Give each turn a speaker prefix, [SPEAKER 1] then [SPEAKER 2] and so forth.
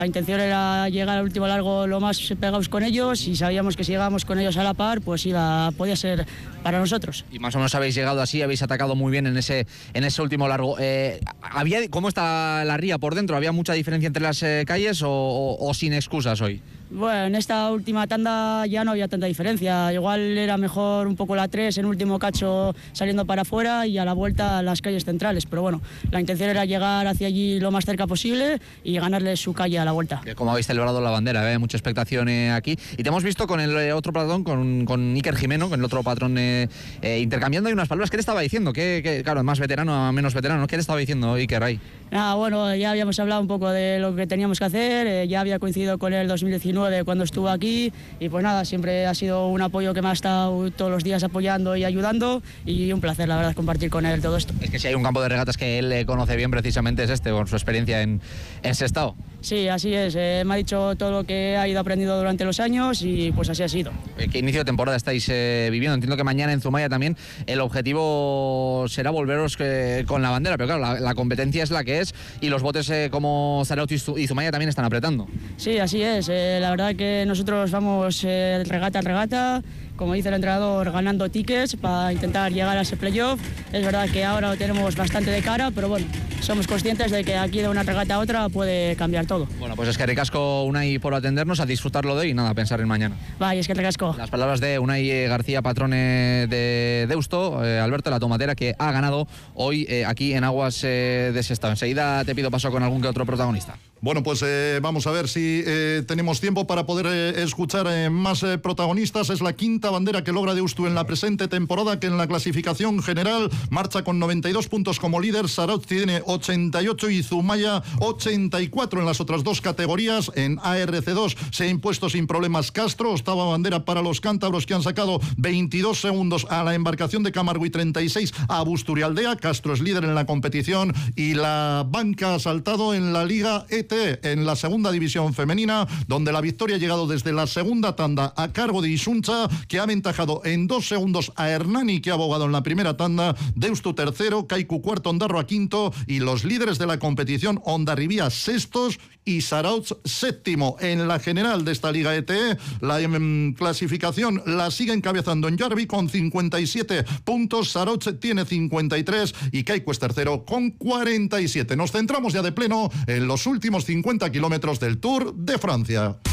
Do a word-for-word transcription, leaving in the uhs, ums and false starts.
[SPEAKER 1] La intención era llegar al último largo lo más pegados con ellos y sabíamos que si llegábamos con ellos a la par, pues iba, podía ser para nosotros.
[SPEAKER 2] Y más o menos habéis llegado así, habéis atacado muy bien en ese, en ese último largo. Eh, ¿había, ¿Cómo está la ría por dentro? ¿Había mucha diferencia entre las eh, calles o, o, o sin excusas hoy?
[SPEAKER 1] Bueno, en esta última tanda ya no había tanta diferencia. Igual era mejor un poco la tres en último cacho saliendo para afuera y a la vuelta a las calles centrales. Pero bueno, la intención era llegar hacia allí lo más cerca posible y ganarle su calle a la vuelta.
[SPEAKER 2] Como habéis celebrado la bandera, ¿eh? Mucha expectación eh, aquí. Y te hemos visto con el eh, otro patrón, con, con Iker Jimeno, con el otro patrón, eh, eh, intercambiando ahí unas palabras. ¿Qué le estaba diciendo? ¿Qué, qué, claro, más veterano a menos veterano. ¿Qué le estaba diciendo Iker ahí?
[SPEAKER 1] Nada, bueno, ya habíamos hablado un poco de lo que teníamos que hacer. Eh, ya había coincidido con él en dos mil diecinueve cuando estuvo aquí. Y pues nada, siempre ha sido un apoyo que me ha estado todos los días apoyando y ayudando. Y un placer, la verdad, compartir con él todo esto.
[SPEAKER 2] Es que si hay un campo de regatas que él eh, conoce bien, precisamente es este, con su experiencia en, en Sestao.
[SPEAKER 1] Sí, así es. Eh, me ha dicho todo lo que ha ido aprendiendo durante los años y pues así ha sido.
[SPEAKER 2] ¿Qué inicio de temporada estáis eh, viviendo? Entiendo que mañana en Zumaya también el objetivo será volveros eh, con la bandera, pero claro, la, la competencia es la que es y los botes eh, como Zarautz y Zumaya también están apretando.
[SPEAKER 1] Sí, así es. Eh, la verdad que nosotros vamos eh, regata a regata, como dice el entrenador, ganando tickets para intentar llegar a ese playoff. Es verdad que ahora lo tenemos bastante de cara, pero bueno, somos conscientes de que aquí de una regata a otra puede cambiar todo.
[SPEAKER 2] Bueno, pues es que ricasco Unai por atendernos, a disfrutarlo de hoy y nada, a pensar en mañana.
[SPEAKER 1] Vaya, es que ricasco.
[SPEAKER 2] Las palabras de Unai García, patrón eh, de Deusto, eh, Alberto La Tomatera, que ha ganado hoy eh, aquí en aguas eh, de Sestao. Enseguida te pido paso con algún que otro protagonista.
[SPEAKER 3] Bueno, pues eh, vamos a ver si eh, tenemos tiempo para poder eh, escuchar eh, más eh, protagonistas. Es la quinta bandera que logra Deusto en la presente temporada, que en la clasificación general marcha con noventa y dos puntos como líder. Zarautz tiene ochenta y ocho y Zumaya ochenta y cuatro en las otras dos categorías. En A R C dos se ha impuesto sin problemas Castro, octava bandera para los cántabros, que han sacado veintidós segundos a la embarcación de Camargo y treinta y seis a Busturialdea. Castro es líder en la competición y la banca ha saltado en la Liga E T en la segunda división femenina, donde la victoria ha llegado desde la segunda tanda a cargo de Isuncha, que ha aventajado en dos segundos a Hernani, que ha abogado en la primera tanda. Deusto tercero, Kaiku cuarto, Ondarroa quinto y los líderes de la competición, Hondarribía sextos y Zarautz séptimo. En la general de esta Liga E T E, la em, clasificación la sigue encabezando en Jarvi con cincuenta y siete puntos, Zarautz tiene cincuenta y tres y Kaiku es tercero con cuarenta y siete. Nos centramos ya de pleno en los últimos cincuenta kilómetros del Tour de Francia.